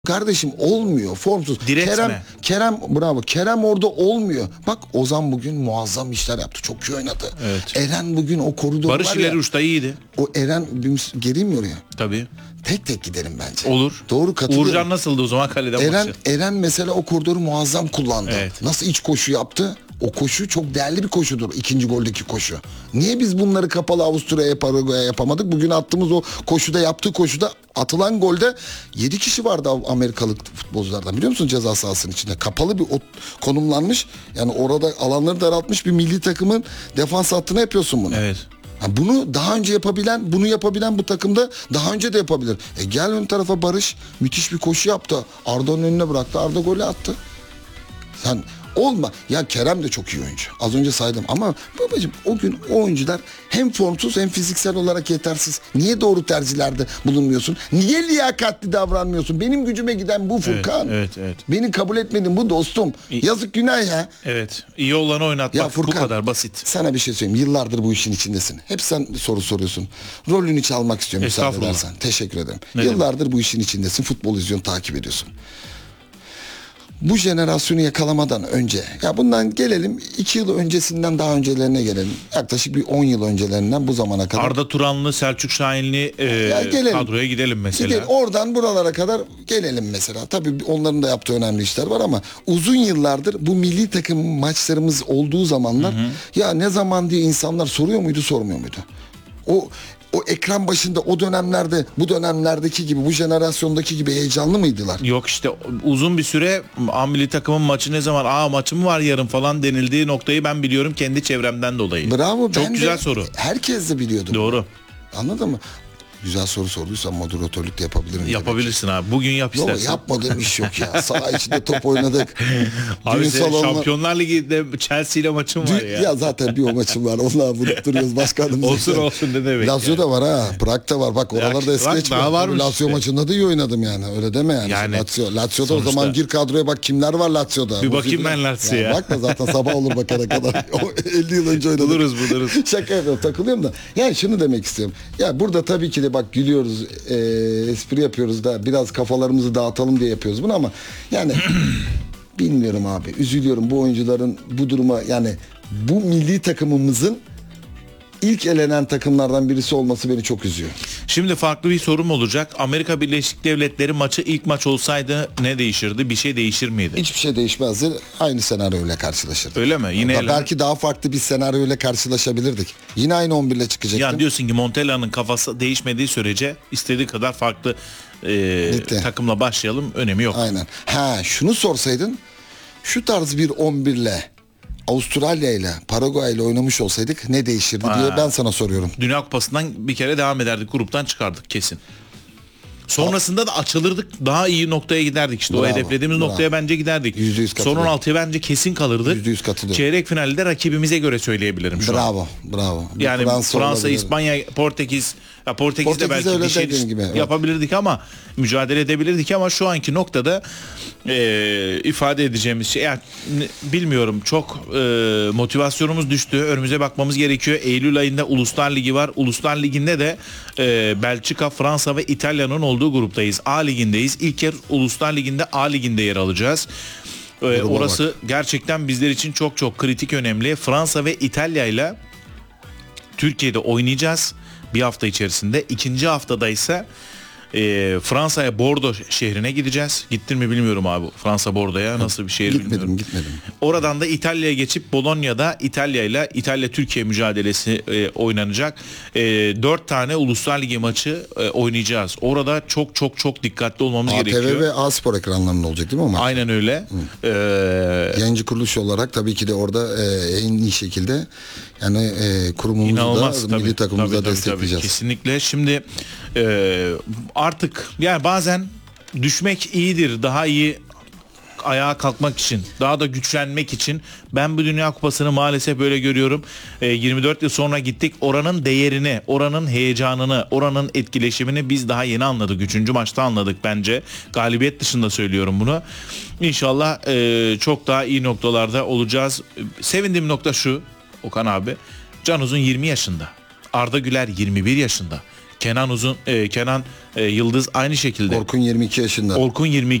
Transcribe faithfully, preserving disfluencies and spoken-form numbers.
Kardeşim olmuyor, formsuz. Diretme. Kerem, Kerem bravo. Kerem orada olmuyor. Bak Ozan bugün muazzam işler yaptı. Çok iyi oynadı. Evet. Eren bugün o koridor Barış var ileri ya. uçta iyiydi. O Eren bir geleyim mi oraya? Tabii. Tek tek gidelim bence. Olur. Doğru, katılıyorum. Uğurcan nasıldı o zaman kaleden Eren, maçı? Eren mesela o koridoru muazzam kullandı. Evet. Nasıl iç koşu yaptı? O koşu çok değerli bir koşudur. İkinci goldeki koşu. Niye biz bunları kapalı Avusturya'ya, Paraguay'a yapamadık? Bugün attığımız o koşuda, yaptığı koşuda, atılan golde yedi kişi vardı Amerikalı futbolculardan. Biliyor musun ceza sahasının içinde? Kapalı bir konumlanmış. Yani orada alanları daraltmış bir milli takımın defans hattına yapıyorsun bunu. Evet. Yani bunu daha önce yapabilen, bunu yapabilen bu takımda daha önce de yapabilir. E gel ön tarafa Barış müthiş bir koşu yaptı. Arda'nın önüne bıraktı. Arda golü attı. Sen olma. Ya Kerem de çok iyi oyuncu. Az önce saydım ama babacığım o gün o oyuncular hem formsuz hem fiziksel olarak yetersiz. Niye doğru tercihlerde bulunmuyorsun? Niye liyakatli davranmıyorsun? Benim gücüme giden bu Furkan. Evet, evet, evet. Beni kabul etmedin bu dostum. Yazık, günah ya. Evet. İyi olanı oynatmak Ya Furkan, bu kadar basit. Sana bir şey söyleyeyim. Yıllardır bu işin içindesin. Hep sen soru soruyorsun. Rolünü çalmak istiyorum müsaade edersen. Teşekkür ederim. Ne Yıllardır demek? bu işin içindesin. Futbol izliyorsun, takip ediyorsun. Bu jenerasyonu yakalamadan önce, ya bundan gelelim iki yıl öncesinden daha öncelerine gelelim. Yaklaşık bir on yıl öncelerinden bu zamana kadar. Arda Turanlı, Selçuk Şahinli e, kadroya gidelim mesela. Gidelim, oradan buralara kadar gelelim mesela. Tabii onların da yaptığı önemli işler var ama uzun yıllardır bu milli takım maçlarımız olduğu zamanlar, hı hı, ya ne zaman diye insanlar soruyor muydu, sormuyor muydu? O O ekran başında o dönemlerde, bu dönemlerdeki gibi, bu jenerasyondaki gibi heyecanlı mıydılar? Yok işte uzun bir süre A milli takımın maçı ne zaman, aa maçı mı var yarın falan denildiği noktayı ben biliyorum kendi çevremden dolayı. Bravo. Çok ben güzel de, soru. Herkes de biliyordu. Doğru. Anladın mı? Güzel soru sorduysan moderatörlük de yapabilirim. Yapabilirsin demek. Abi. Bugün yap istersen. Yok, yapmadığım iş yok ya. Saha içinde top oynadık. Abi senin salonuna... Şampiyonlar Ligi'de Chelsea ile maçın var ya. Ya zaten bir o maçım var. Onunla vurup duruyoruz başkanımız. Olsun olsun ne demek. Lazio da var ha. Prag da var. Bak oralarda es geçmiyor. Lazio işte. Maçında da iyi oynadım yani. Öyle deme yani. yani Lazio. Lazio'da o zaman gir kadroya bak kimler var Lazio'da. Bir bakayım ben Lazio'ya. Ya bakma zaten sabah olur bakana kadar. elli yıl önce oynadım. Buluruz buluruz. Şaka yapıyorum, takılıyorum da. Yani şunu demek istiyorum. Ya burada tabii ki de bak gülüyoruz. E, espri yapıyoruz da biraz kafalarımızı dağıtalım diye yapıyoruz bunu ama yani bilmiyorum abi, üzülüyorum bu oyuncuların bu duruma, yani bu milli takımımızın ilk elenen takımlardan birisi olması beni çok üzüyor. Şimdi farklı bir sorum olacak. Amerika Birleşik Devletleri maçı ilk maç olsaydı ne değişirdi? Bir şey değişir miydi? Hiçbir şey değişmezdi. Aynı senaryoyla karşılaşırdık. Öyle mi? Yine elenen... Belki daha farklı bir senaryoyla karşılaşabilirdik. Yine aynı on bir ile çıkacaktım. Yani diyorsun ki Montella'nın kafası değişmediği sürece istediği kadar farklı e, takımla başlayalım, önemi yok. Aynen. Ha, şunu sorsaydın, şu tarz bir on bir ile Avustralya ile Paraguay ile oynamış olsaydık ne değişirdi ha. diye ben sana soruyorum. Dünya Kupası'ndan bir kere devam ederdik. Gruptan çıkardık kesin. Sonrasında da açılırdık. Daha iyi noktaya giderdik. İşte bravo, o hedeflediğimiz bravo. noktaya bence giderdik. Son on altıya bence kesin kalırdık. yüzde yüz katılıyorum. Çeyrek finalde rakibimize göre söyleyebilirim şu bravo, an. Bravo. Yani Fransa, Fransa İspanya, Portekiz, ya Portekiz'de Portekiz belki bir şey gibi, evet. yapabilirdik ama mücadele edebilirdik ama şu anki noktada e, ifade edeceğimiz şey, yani bilmiyorum, çok e, motivasyonumuz düştü. Önümüze bakmamız gerekiyor. Eylül ayında Uluslar Ligi var. Uluslar Ligi'nde de e, Belçika, Fransa ve İtalya'nın olduğu gruptayız. A Ligi'ndeyiz. İlk kez Uluslar Ligi'nde A Ligi'nde yer alacağız. Ee, orası bak. Gerçekten bizler için çok çok kritik, önemli. Fransa ve İtalya ile Türkiye'de oynayacağız bir hafta içerisinde. İkinci haftada ise e, Fransa'ya, Bordeaux şehrine gideceğiz. Gittin mi bilmiyorum abi. Fransa Bordeaux'a nasıl bir şehir gitmedim, bilmiyorum. Gitmedim. Oradan da İtalya'ya geçip Bologna'da İtalya ile İtalya-Türkiye mücadelesi e, oynanacak. E, dört tane Uluslar Ligi maçı e, oynayacağız. Orada çok çok çok dikkatli olmamız A T V gerekiyor. A T V ve A-Spor ekranlarında olacak değil mi o maç? Aynen öyle. Ee, Yayıncı kuruluş olarak tabii ki de orada e, en iyi şekilde yani e, kurumumuzu da milli takımımızı da destekleyeceğiz. Tabii, kesinlikle. Şimdi e, artık yani bazen düşmek iyidir. Daha iyi ayağa kalkmak için, daha da güçlenmek için. Ben bu Dünya Kupası'nı maalesef böyle görüyorum. E, yirmi dört yıl sonra gittik. Oranın değerini, oranın heyecanını, oranın etkileşimini biz daha yeni anladık. Üçüncü maçta anladık bence. Galibiyet dışında söylüyorum bunu. İnşallah e, çok daha iyi noktalarda olacağız. Sevindiğim nokta şu, Okan abi. Can Uzun yirmi yaşında. Arda Güler yirmi bir yaşında. Kenan Uzun, e, Kenan e, Yıldız aynı şekilde. Orkun yirmi iki yaşında. Orkun yirmi